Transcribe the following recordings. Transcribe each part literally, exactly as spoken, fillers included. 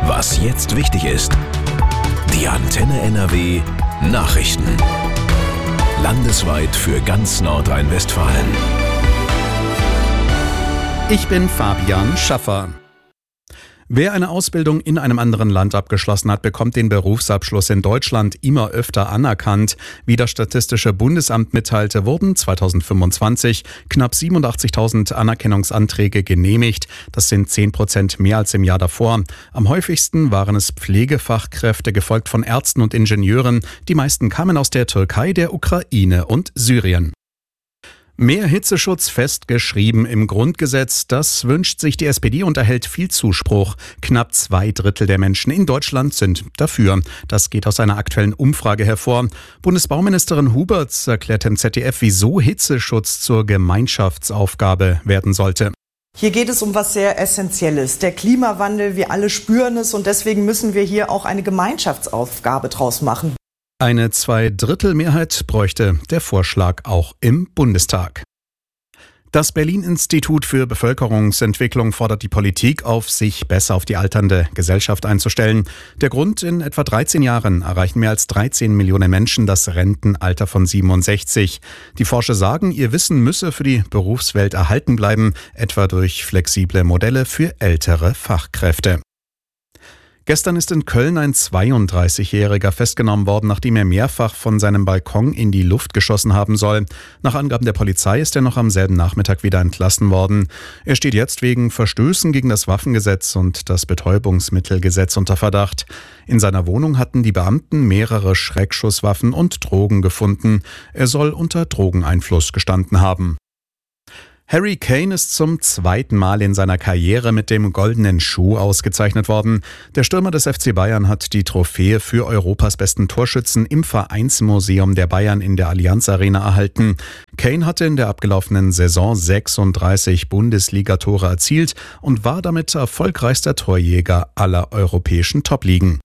Was jetzt wichtig ist. Die Antenne N R W Nachrichten. Landesweit für ganz Nordrhein-Westfalen. Ich bin Fabian Schaffer. Wer eine Ausbildung in einem anderen Land abgeschlossen hat, bekommt den Berufsabschluss in Deutschland immer öfter anerkannt. Wie das Statistische Bundesamt mitteilte, wurden zweitausendfünfundzwanzig knapp siebenundachtzigtausend Anerkennungsanträge genehmigt. Das sind zehn Prozent mehr als im Jahr davor. Am häufigsten waren es Pflegefachkräfte, gefolgt von Ärzten und Ingenieuren. Die meisten kamen aus der Türkei, der Ukraine und Syrien. Mehr Hitzeschutz festgeschrieben im Grundgesetz, das wünscht sich die S P D und erhält viel Zuspruch. Knapp zwei Drittel der Menschen in Deutschland sind dafür. Das geht aus einer aktuellen Umfrage hervor. Bundesbauministerin Huberts erklärte im Z D F, wieso Hitzeschutz zur Gemeinschaftsaufgabe werden sollte. Hier geht es um was sehr Essentielles. Der Klimawandel, wir alle spüren es und deswegen müssen wir hier auch eine Gemeinschaftsaufgabe draus machen. Eine Zweidrittelmehrheit bräuchte der Vorschlag auch im Bundestag. Das Berlin-Institut für Bevölkerungsentwicklung fordert die Politik auf, sich besser auf die alternde Gesellschaft einzustellen. Der Grund: in etwa dreizehn Jahren erreichen mehr als dreizehn Millionen Menschen das Rentenalter von siebenundsechzig. Die Forscher sagen, ihr Wissen müsse für die Berufswelt erhalten bleiben, etwa durch flexible Modelle für ältere Fachkräfte. Gestern ist in Köln ein zweiunddreißigjähriger festgenommen worden, nachdem er mehrfach von seinem Balkon in die Luft geschossen haben soll. Nach Angaben der Polizei ist er noch am selben Nachmittag wieder entlassen worden. Er steht jetzt wegen Verstößen gegen das Waffengesetz und das Betäubungsmittelgesetz unter Verdacht. In seiner Wohnung hatten die Beamten mehrere Schreckschusswaffen und Drogen gefunden. Er soll unter Drogeneinfluss gestanden haben. Harry Kane ist zum zweiten Mal in seiner Karriere mit dem Goldenen Schuh ausgezeichnet worden. Der Stürmer des F C Bayern hat die Trophäe für Europas besten Torschützen im Vereinsmuseum der Bayern in der Allianz Arena erhalten. Kane hatte in der abgelaufenen Saison sechsunddreißig Bundesligatore erzielt und war damit erfolgreichster Torjäger aller europäischen Topligen.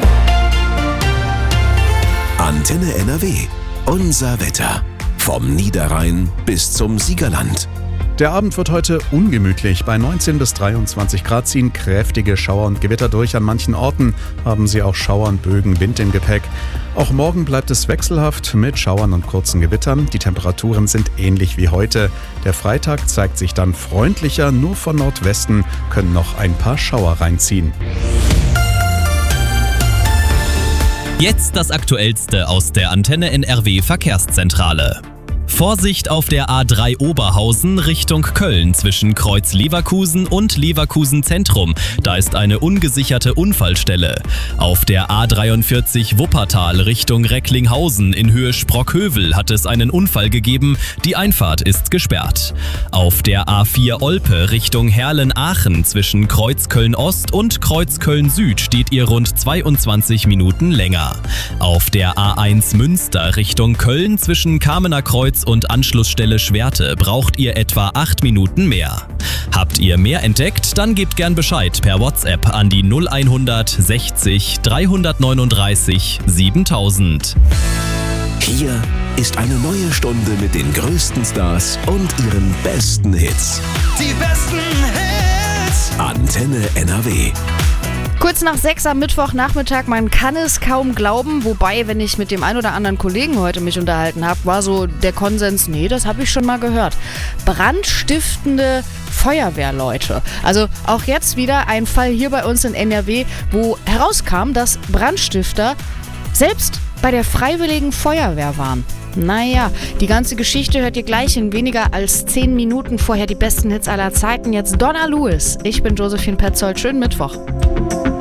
Antenne N R W. Unser Wetter. Vom Niederrhein bis zum Siegerland. Der Abend wird heute ungemütlich. Bei neunzehn bis dreiundzwanzig Grad ziehen kräftige Schauer und Gewitter durch. An manchen Orten haben sie auch Schauer und Bögen Wind im Gepäck. Auch morgen bleibt es wechselhaft mit Schauern und kurzen Gewittern. Die Temperaturen sind ähnlich wie heute. Der Freitag zeigt sich dann freundlicher. Nur von Nordwesten können noch ein paar Schauer reinziehen. Jetzt das Aktuellste aus der Antenne N R W Verkehrszentrale. Vorsicht auf der A drei Oberhausen Richtung Köln zwischen Kreuz Leverkusen und Leverkusen Zentrum. Da ist eine ungesicherte Unfallstelle. Auf der A dreiundvierzig Wuppertal Richtung Recklinghausen in Höhe Sprockhövel hat es einen Unfall gegeben. Die Einfahrt ist gesperrt. Auf der A vier Olpe Richtung Herlen-Aachen zwischen Kreuz Köln-Ost und Kreuz Köln-Süd steht ihr rund zweiundzwanzig Minuten länger. Auf der A eins Münster Richtung Köln zwischen Kamener Kreuz und Anschlussstelle Schwerte braucht ihr etwa acht Minuten mehr. Habt ihr mehr entdeckt? Dann gebt gern Bescheid per WhatsApp an die null sechzig dreihundertneununddreißig siebentausend. Hier ist eine neue Stunde mit den größten Stars und ihren besten Hits. Die besten Hits! Antenne N R W. Kurz nach sechs am Mittwochnachmittag, man kann es kaum glauben, wobei, wenn ich mit dem ein oder anderen Kollegen heute mich unterhalten habe, war so der Konsens, nee, das habe ich schon mal gehört. Brandstiftende Feuerwehrleute. Also auch jetzt wieder ein Fall hier bei uns in N R W, wo herauskam, dass Brandstifter selbst bei der Freiwilligen Feuerwehr waren. Naja, die ganze Geschichte hört ihr gleich in weniger als zehn Minuten. Vorher die besten Hits aller Zeiten. Jetzt Donna Lewis. Ich bin Josephine Petzold. Schönen Mittwoch.